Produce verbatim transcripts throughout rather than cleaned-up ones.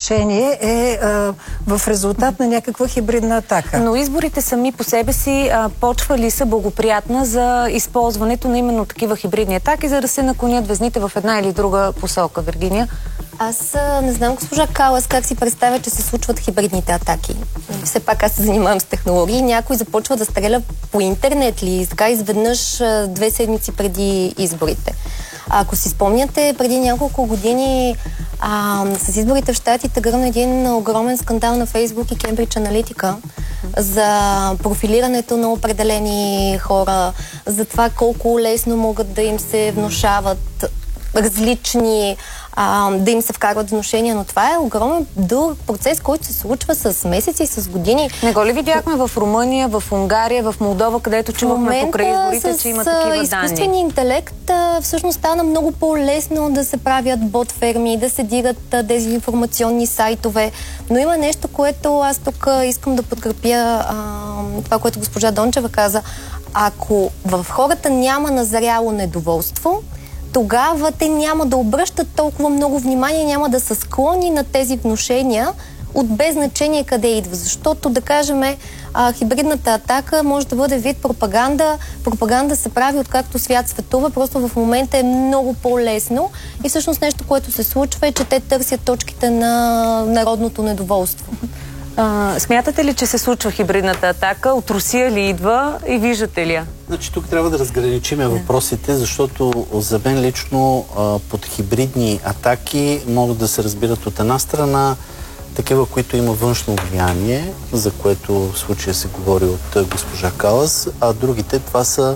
решение е а, в резултат на някаква хибридна атака. Но изборите сами по себе си а, почва са благоприятна за използването на именно такива хибридни атаки, за да се наклонят везните в една или друга посока, Виргиния? Аз а, не знам, госпожа Калас, как си представя, че се случват хибридните атаки. Все пак аз се занимавам с технологии. Някой започва да стреля по интернет ли, така изведнъж а, две седмици преди изборите. А, ако си спомняте, преди няколко години а, с изборите в Щатите гръмна един огромен скандал на Фейсбук и Кембридж Аналитика за профилирането на определени хора, за това колко лесно могат да им се внушават различни, а, да им се вкарват внушения, но това е огромен дълъг процес, който се случва с месеци, с години. Не го ли видяхме в Румъния, в Унгария, в Молдова, където чувахме покрай изборите, че има такива данни? Изкуственият интелект а, всъщност стана много по-лесно да се правят бот-ферми, да се дигат а, дезинформационни сайтове, но има нещо, което аз тук а, искам да подкрепя а, това, което госпожа Дончева каза. Ако в хората няма назряло недоволство, тогава те няма да обръщат толкова много внимание, няма да са склонни на тези внушения от без значение къде идва. Защото, да кажем, а, хибридната атака може да бъде вид пропаганда. Пропаганда се прави откакто свят светува, просто в момента е много по-лесно и всъщност нещо, което се случва е, че те търсят точките на народното недоволство. А, смятате ли, че се случва хибридната атака? От Русия ли идва и виждате ли я? Значи тук трябва да разграничиме въпросите, защото за мен лично а, под хибридни атаки могат да се разбират от една страна такива, които има външно влияние, за което в случая се говори от госпожа Калас, а другите това са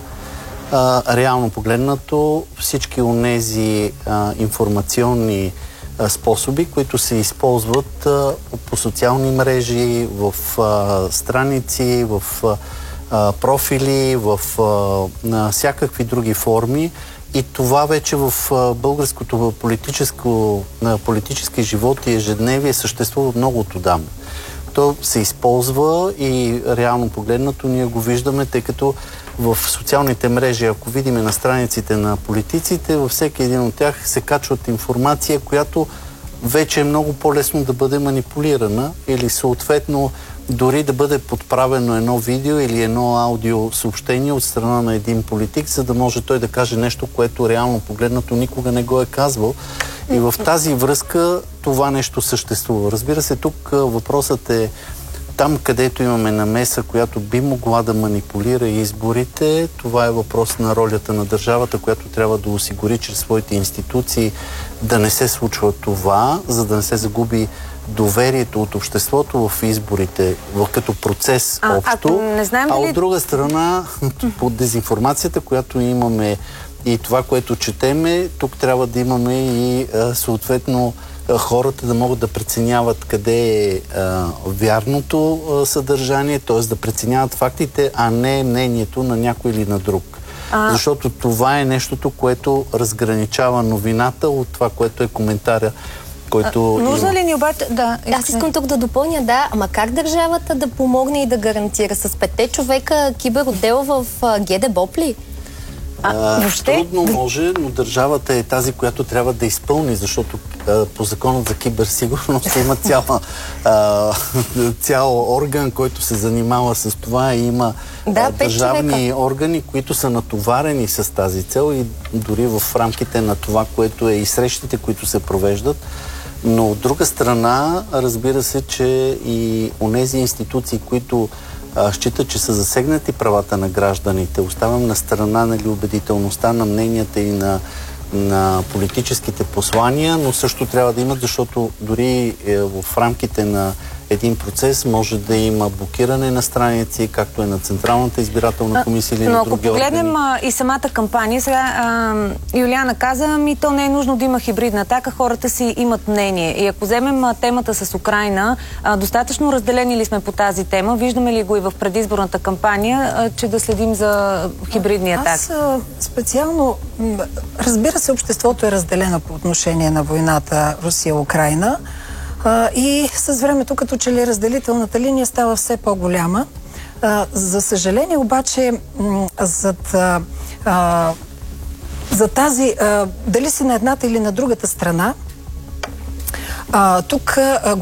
а, реално погледнато всички онези а, информационни а, способи, които се използват а, по социални мрежи, в а, страници, в а, профили, в а, на всякакви други форми. И това вече в българското политическо, политически живот и ежедневие съществува много отдавна. То се използва и реално погледнато ние го виждаме, тъй като в социалните мрежи, ако видим на страниците на политиците, във всеки един от тях се качват информация, която вече е много по-лесно да бъде манипулирана или съответно дори да бъде подправено едно видео или едно аудио съобщение от страна на един политик, за да може той да каже нещо, което реално погледнато никога не го е казвал. И в тази връзка това нещо съществува. Разбира се, тук въпросът е там, където имаме намеса, която би могла да манипулира изборите, това е въпрос на ролята на държавата, която трябва да осигури чрез своите институции да не се случва това, за да не се загуби доверието от обществото в изборите като процес а, общо, не знаем а дали... от друга страна под дезинформацията, която имаме и това, което четеме, тук трябва да имаме и съответно хората да могат да преценяват къде е а, вярното а, съдържание, т.е. да преценяват фактите, а не мнението на някой или на друг. А... Защото това е нещото, което разграничава новината от това, което е коментаря, който... А, нужно ли ни обаче... Да, Аз искам тук да допълня, да, ама как държавата да помогне и да гарантира? С петте човека киберотдел в ГДБОП ли? А, въобще? Трудно може, но държавата е тази, която трябва да изпълни, защото а, по законът за киберсигурност има цяла, а, цял орган, който се занимава с това и има да, а, държавни органи, които са натоварени с тази цел и дори в рамките на това, което е и срещите, които се провеждат. Но от друга страна, разбира се, че и онези институции, които считат, че са засегнати правата на гражданите. Оставям на страна нали, убедителността на мненията и на, на политическите послания, но също трябва да имат, защото дори е, в рамките на един процес може да има блокиране на страници, както е на Централната избирателна комисия или но на други органи. Но ако погледнем а, и самата кампания, сега а, Юлиана каза, ми то не е нужно да има хибридна атака, хората си имат мнение. И ако вземем а, темата с Украйна, а, достатъчно разделени ли сме по тази тема? Виждаме ли го и в предизборната кампания, а, че да следим за хибридни атаки? Аз а, специално, разбира се, обществото е разделено по отношение на войната Русия-Украйна. Uh, и с времето, като че ли разделителната линия става все по-голяма. Uh, за съжаление, обаче, зад, uh, uh, за тази, uh, дали си на едната или на другата страна, uh, тук uh,